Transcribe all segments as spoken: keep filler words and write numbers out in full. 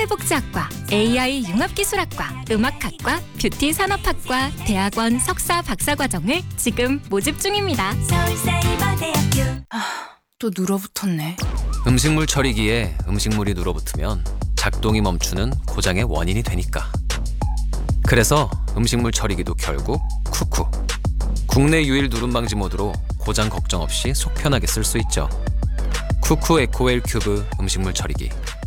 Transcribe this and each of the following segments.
사회복지학과, 에이아이 융합기술학과, 음악학과, 뷰티산업학과, 대학원 석사 박사과정을 지금 모집 중입니다. 서울사이버대학교. 아, 또 눌어붙었네. 음식물 처리기에 음식물이 눌어붙으면 작동이 멈추는 고장의 원인이 되니까. 그래서 음식물 처리기도 결국 쿠쿠. 국내 유일 누름방지 모드로 고장 걱정 없이 속 편하게 쓸 수 있죠. 쿠쿠 에코웰 큐브 음식물 처리기.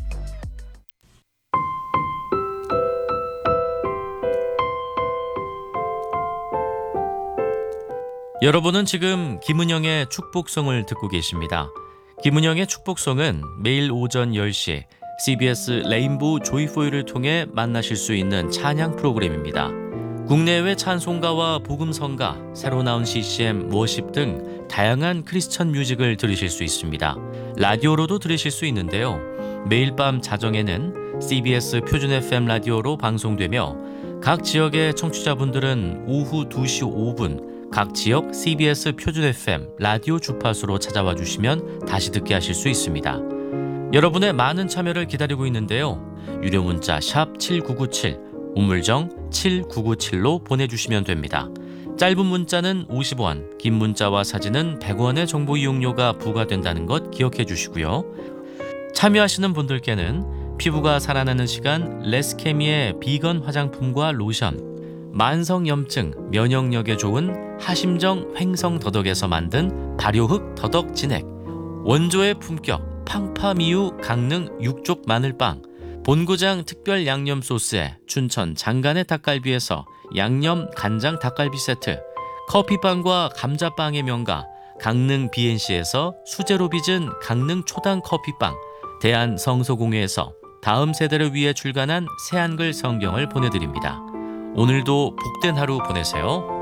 여러분은 지금 김은영의 축복송을 듣고 계십니다. 김은영의 축복송은 매일 오전 열 시 씨비에스 레인보우 조이포유를 통해 만나실 수 있는 찬양 프로그램입니다. 국내외 찬송가와 복음성가, 새로 나온 씨씨엠, 워십 등 다양한 크리스천 뮤직을 들으실 수 있습니다. 라디오로도 들으실 수 있는데요. 매일 밤 자정에는 씨비에스 표준 에프엠 라디오로 방송되며 각 지역의 청취자분들은 오후 두 시 오 분 각 지역 씨비에스 표준 에프엠 라디오 주파수로 찾아와 주시면 다시 듣게 하실 수 있습니다. 여러분의 많은 참여를 기다리고 있는데요. 유료 문자 샵 칠구구칠, 우물정 칠구구칠로 보내주시면 됩니다. 짧은 문자는 오십 원, 긴 문자와 사진은 백 원의 정보 이용료가 부과된다는 것 기억해 주시고요. 참여하시는 분들께는 피부가 살아나는 시간 레스케미의 비건 화장품과 로션, 만성염증, 면역력에 좋은 하심정 횡성 더덕에서 만든 발효흙 더덕 진액, 원조의 품격 팡파미유 강릉 육족 마늘빵, 본고장 특별 양념 소스에 춘천 장간의 닭갈비에서 양념 간장 닭갈비 세트, 커피빵과 감자빵의 명가 강릉 비엔씨에서 수제로 빚은 강릉 초당 커피빵, 대한성서공회에서 다음 세대를 위해 출간한 새한글 성경을 보내드립니다. 오늘도 복된 하루 보내세요.